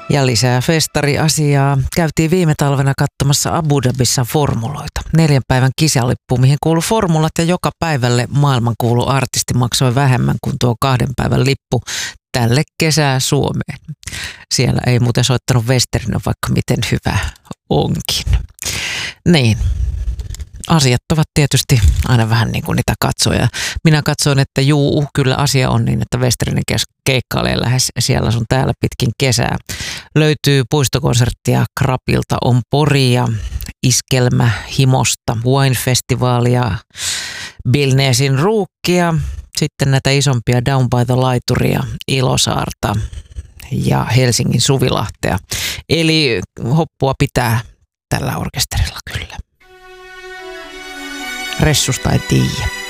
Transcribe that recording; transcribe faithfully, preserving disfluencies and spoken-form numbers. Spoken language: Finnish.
Ja lisää festariasiaa. Käytiin viime talvena katsomassa Abu Dhabissa formuloita. Neljän päivän kisalippu, mihin kuului formulat ja joka päivälle maailmankuulu artisti maksoi vähemmän kuin tuo kahden päivän lippu tälle kesää Suomeen. Siellä ei muuten soittanut Westerinen, vaikka miten hyvä onkin. Niin. Asiat ovat tietysti aina vähän niin kuin niitä katsoja. Minä katsoin, että juu, kyllä asia on niin, että Westerinen keikkailee lähes siellä sun täällä pitkin kesää. Löytyy puistokonserttia Krapilta, on Poria, Iskelmä Himosta, Wine-festivaalia, Bilneesin ruukkia, sitten näitä isompia Down by the Laituria, Ilosaarta ja Helsingin Suvilahtea. Eli hoppua pitää tällä orkesterilla kyllä. Ressusta ei tiedä.